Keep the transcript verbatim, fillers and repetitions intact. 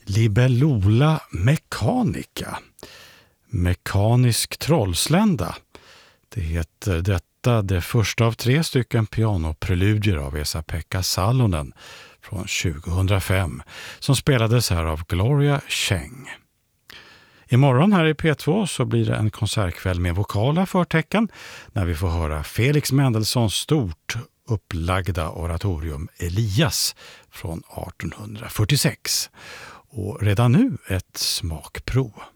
Libellula Mechanica. Mekanisk trollslända. Det heter detta det första av tre stycken pianopreludier av Esa-Pekka Salonen från tjugohundrafem som spelades här av Gloria Cheng. Imorgon här i P två så blir det en konsertkväll med vokala förtecken när vi får höra Felix Mendelssohns stort upplagda oratorium Elias från artonhundrafyrtiosex. Och redan nu ett smakprov.